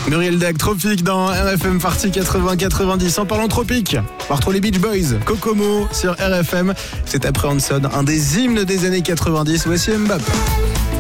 Muriel Dac, Tropique dans RFM Party 80-90. En parlant tropique, on retrouve les Beach Boys, Kokomo sur RFM. C'est après Hanson, un des hymnes des années 90. Voici Mbappé.